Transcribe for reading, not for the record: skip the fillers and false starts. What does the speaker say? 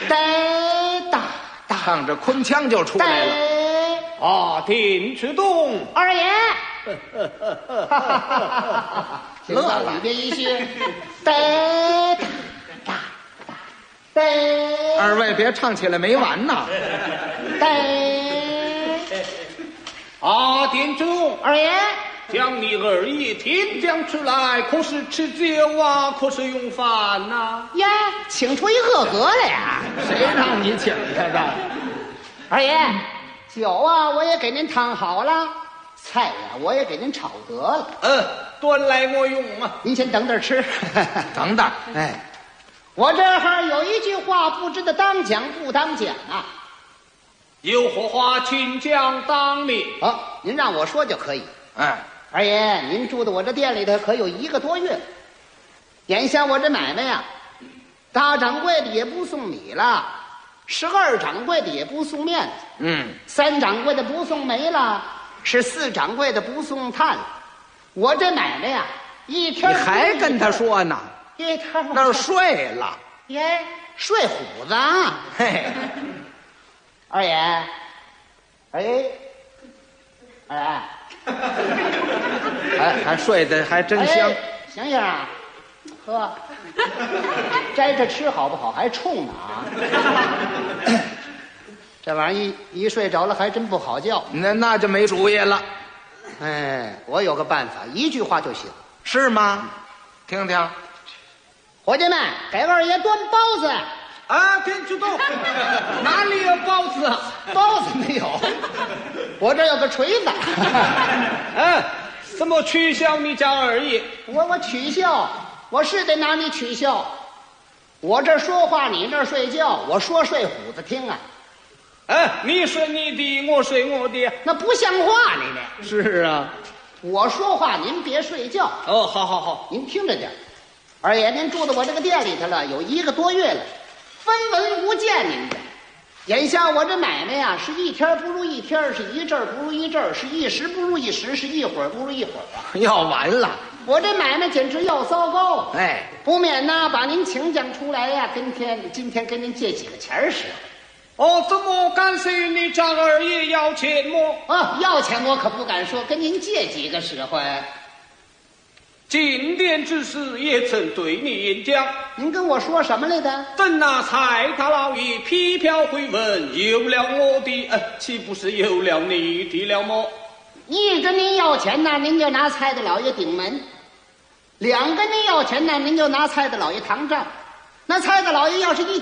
哒哒， 唱着昆腔就出来了。 啊，丁之东， 二爷， 乐了里边一句，哒哒哒哒， 二位别唱起来没完呐！ 哒， 啊，丁之东， 二爷， 将你二爷天降出来，可是吃酒啊，可是用饭呐、 呀，请出一个个了呀！ 谁让你请他的？ 二爷，酒啊我也给您烫好了，菜呀我也给您炒得了， 端来我用啊。 您先等等吃。 等等， 哎，我这儿有一句话，不知道当讲不当讲啊。 有何话请讲当面。 好，您让我说就可以。 哎， 二爷，您住在我这店里头可有1个多月了，眼下我这买卖呀，大掌柜的也不送米了，12掌柜的也不送面子，3掌柜的不送煤了，14掌柜的不送炭了。我这买卖呀，一天你还跟他说呢？ 一天那儿睡了。 耶，睡虎子啊！ 嘿， 二爷，二爷， 还睡得还真香。 醒醒啊！呵，摘着吃好不好？还冲呢啊！这玩意儿一睡着了还真不好觉。 那就没主意了， 哎，我有个办法，一句话就行。 是吗？听听， 伙计们，给二爷端包子。 啊，丁之东，哪里有包子啊？ 包子没有，我这有个锤子。 怎么取笑你家二爷？ 我取笑，我是得拿你取笑。我这说话，你那睡觉，我说睡虎子听啊。 你睡你的，我睡我的。 那不像话，你这。 是啊， 我说话您别睡觉。 哦，好好好， 您听着点。二爷，您住在我这个店里头了，有1个多月了，分文无见您的。眼下我这买卖呀，是一天不如一天，是一阵不如一阵，是一时不如一时，是一会儿不如一会儿啊！ 要完了。 我这买卖简直要糟糕。 哎， 不免呢把您请讲出来呀，今天跟您借几个钱使。 哦，怎么敢随你家二爷要钱么？ 要钱我可不敢说，跟您借几个使唤。 进殿之时也曾对你演讲， 您跟我说什么来的？ 等那蔡大老爷批票回文，有了我的，岂不是有了你的了么？ 一跟您要钱呢，您就拿蔡大老爷顶门；两跟您要钱呢，您就拿蔡大老爷扛账。那蔡大老爷要是一